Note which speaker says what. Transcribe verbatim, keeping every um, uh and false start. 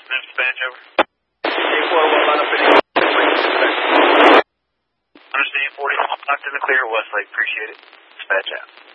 Speaker 1: Dispatch over.
Speaker 2: eight four one, line up in
Speaker 1: Understand forty, locked in the clear, Westlake, appreciate it. Dispatch out.